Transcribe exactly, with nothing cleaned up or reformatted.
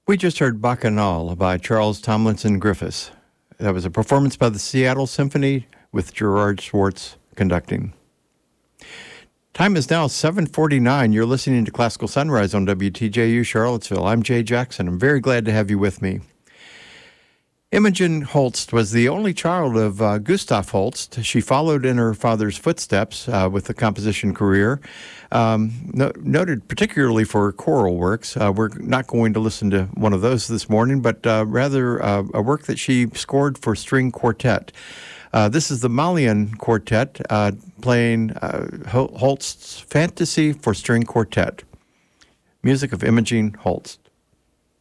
We just heard Bacchanal by Charles Tomlinson Griffiths. That was a performance by the Seattle Symphony with Gerard Schwartz conducting. Time is now seven forty-nine. You're listening to Classical Sunrise on W T J U Charlottesville. I'm Jay Jackson. I'm very glad to have you with me. Imogen Holst was the only child of uh, Gustav Holst. She followed in her father's footsteps uh, with a composition career, um, no, noted particularly for choral works. Uh, we're not going to listen to one of those this morning, but uh, rather uh, a work that she scored for string quartet. Uh, this is the Malian Quartet uh, playing uh, Holst's Fantasy for String Quartet. Music of Imogen Holst.